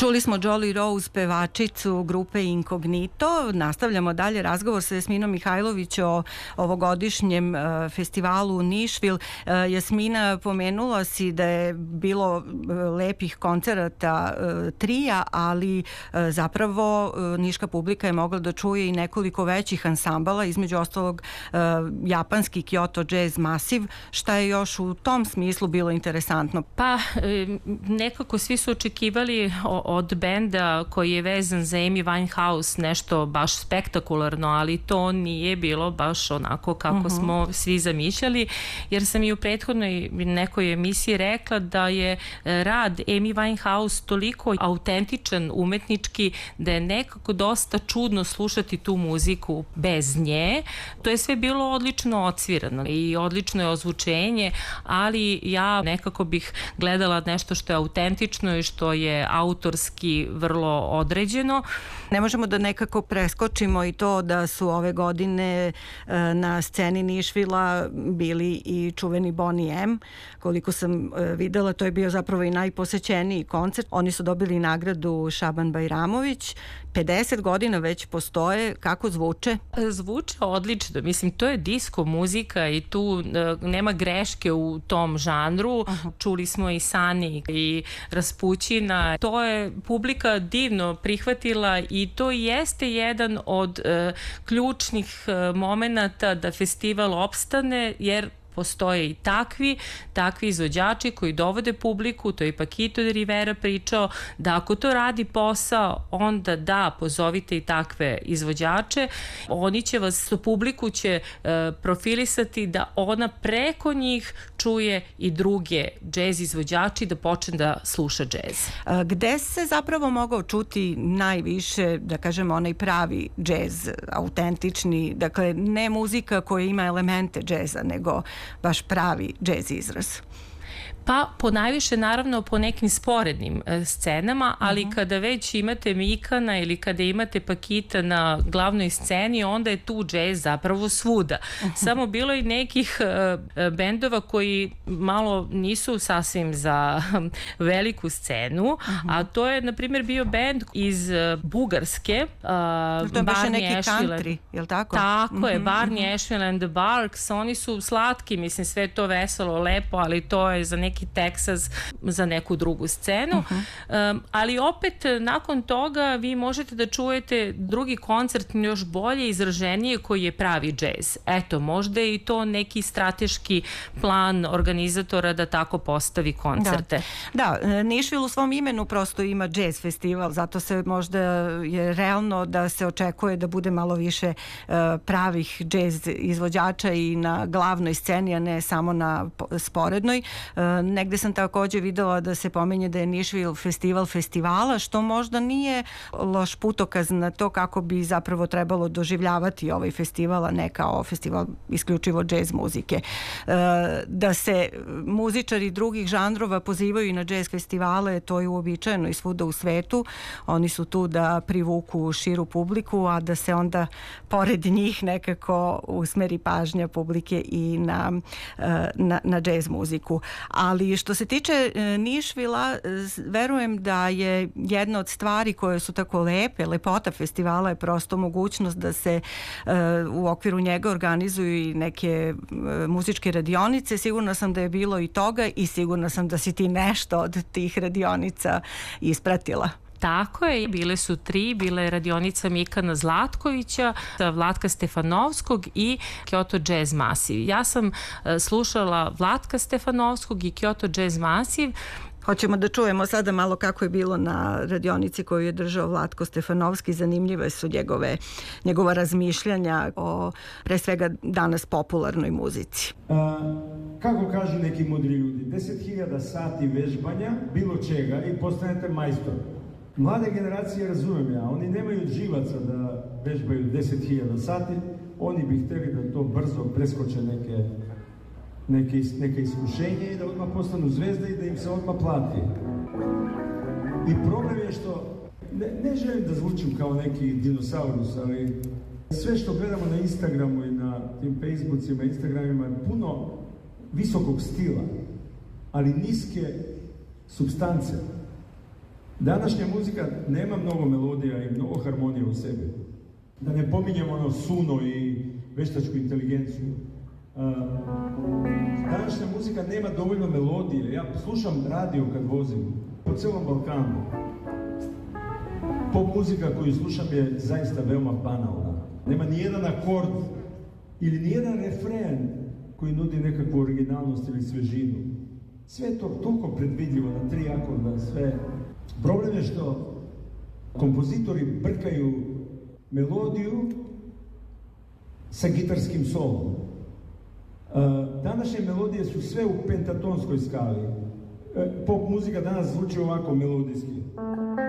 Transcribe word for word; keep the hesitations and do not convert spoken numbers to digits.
Čuli smo Jolly Rose, pevačicu grupe Incognito. Nastavljamo dalje razgovor sa Jasminom Mihajlović o ovogodišnjem uh, festivalu u Nišvil. Uh, Jasmina, pomenula si da je bilo uh, lepih koncerata uh, trija, ali uh, zapravo uh, niška publika je mogla da čuje i nekoliko većih ansambala, između ostalog uh, japanski Kyoto Jazz Massive. Šta je još u tom smislu bilo interesantno? Pa, nekako svi su očekivali od benda koji je vezan za Amy Winehouse nešto baš spektakularno, ali to nije bilo baš onako kako uh-huh. smo svi zamišljali, jer sam i u prethodnoj nekoj emisiji rekla da je rad Amy Winehouse toliko autentičan umetnički da je nekako dosta čudno slušati tu muziku bez nje. To je sve bilo odlično odsvirano i odlično je ozvučenje, ali ja nekako bih gledala nešto što je autentično i što je autorski vrlo određeno. Ne možemo da nekako preskočimo i to da su ove godine na sceni Nišvila bili i čuveni Boney M. Koliko sam videla, to je bio zapravo i najposećeniji koncert. Oni su dobili nagradu Šaban Bajramović. pedeset godina već postoje. Kako zvuče? Zvuče odlično. Mislim, to je disko muzika i tu uh, nema greške u tom žanru. Uh-huh. Čuli smo i Sani i Raspućina. To je publika divno prihvatila i to jeste jedan od uh, ključnih uh, momenata da festival opstane, jer postoje i takvi, takvi izvođači koji dovode publiku, to je i Paquito de Rivera pričao, da ako to radi posao, onda da, pozovite i takve izvođače, oni će vas, publiku će e, profilisati da ona preko njih čuje i druge džez izvođači, da počne da sluša džez. A gde se zapravo mogao čuti najviše, da kažemo, onaj pravi džez, autentični, dakle ne muzika koja ima elemente džeza, nego baš pravi džez izraz? Pa po najviše naravno po nekim sporednim e, scenama, ali uh-huh. kada već imate Mikana ili kada imate Pakita na glavnoj sceni, onda je tu džez zapravo svuda. Uh-huh. Samo bilo je nekih e, bendova koji malo nisu sasvim za veliku scenu, uh-huh. a to je na primjer bio bend iz e, Bugarske. A, to je baš neki country, je li tako? Tako uh-huh. je, Barney uh-huh. Asheville and the Barks, oni su slatki, mislim sve to veselo, lepo, ali to je za neki Texas, za neku drugu scenu. Uh-huh. Um, ali opet nakon toga vi možete da čujete drugi koncert još bolje izraženije koji je pravi džez. Eto, možda je i to neki strateški plan organizatora da tako postavi koncerte. Da, da, Nišvil u svom imenu prosto ima džez festival, zato se možda je realno da se očekuje da bude malo više uh, pravih džez izvođača i na glavnoj sceni, a ne samo na sporednoj. Uh, negde sam također videla da se pomenje da je Nišvil festival festivala, što možda nije loš putokaz na to kako bi zapravo trebalo doživljavati ovaj festival, a ne kao festival isključivo džez muzike. Uh, da se muzičari drugih žanrova pozivaju i na džez festivale, to je uobičajeno i svuda u svetu. Oni su tu da privuku širu publiku, a da se onda pored njih nekako usmeri pažnja publike i na, na, na džez muziku. Ali što se tiče Nišvila, verujem da je jedna od stvari koje su tako lepe, lepota festivala je prosto mogućnost da se u okviru njega organizuju i neke muzičke radionice. Sigurna sam da je bilo i toga i sigurna sam da si ti nešto od tih radionica ispratila. Tako je, bile su tri, bila je radionica Mikana Zlatkovića, Vlatka Stefanovskog i Kyoto Jazz Massive. Ja sam slušala Vlatka Stefanovskog i Kyoto Jazz Massive. Hoćemo da čujemo sada malo kako je bilo na radionici koju je držao Vlatko Stefanovski. Zanimljive su njegove, njegova razmišljanja o pre svega danas popularnoj muzici. A, kako kažu neki mudri ljudi, deset hiljada sati vežbanja bilo čega i postanete majstor. Mlade generacije razumijem ja, oni nemaju živaca da vežbaju deset hiljada sati, oni bi htjeli da to brzo preskoče neke, neke, neke iskušenje i da odmah postanu zvezde i da im se odmah plati. I problem je što, ne, ne želim da zvučim kao neki dinosaurus, ali sve što gledamo na Instagramu i na tim Facebookima, Instagramima je puno visokog stila, ali niske supstance. Današnja muzika nema mnogo melodija i mnogo harmonije u sebi. Da ne pominjemo ono suno i veštačku inteligenciju. Uh, današnja muzika nema dovoljno melodije. Ja slušam radio kad vozim po celom Balkanu. Pop muzika koju slušam je zaista veoma banalna. Nema nijedan akord ili nijedan refren koji nudi nekakvu originalnost ili svežinu. Sve je to toliko predvidljivo na tri akorda, sve. Problem je što kompozitori brkaju melodiju sa gitarskim solom. Današnje melodije su sve u pentatonskoj skali. Pop muzika danas zvuči ovako melodijski.